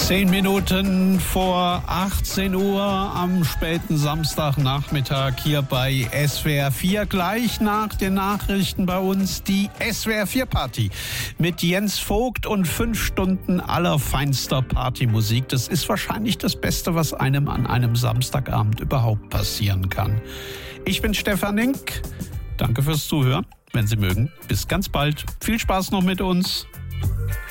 10 Minuten vor 18 Uhr am späten Samstagnachmittag hier bei SWR 4. Gleich nach den Nachrichten bei uns die SWR 4 Party mit Jens Vogt und 5 Stunden allerfeinster Partymusik. Das ist wahrscheinlich das Beste, was einem an einem Samstagabend überhaupt passieren kann. Ich bin Stefan Link. Danke fürs Zuhören. Wenn Sie mögen, bis ganz bald. Viel Spaß noch mit uns.